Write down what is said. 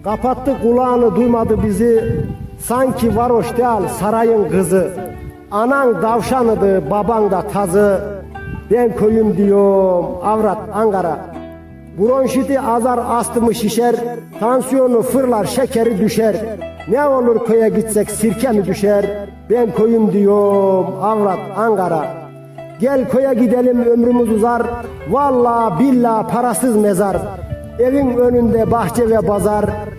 Kapattı kulağını, duymadı bizi. Sanki varoş değil sarayın kızı. Anan davşanıdı, baban da tazı. Ben köyüm diyorum, avrat Ankara. Bronşiti azar, astımı şişer. Tansiyonu fırlar, şekeri düşer. Ne olur köye gitsek sirke mi düşer? Ben köyüm diyorum, avrat Ankara. Gel köye gidelim, ömrümüz uzar. Vallahi billahi parasız mezar. Evin önünde bahçe ve pazar.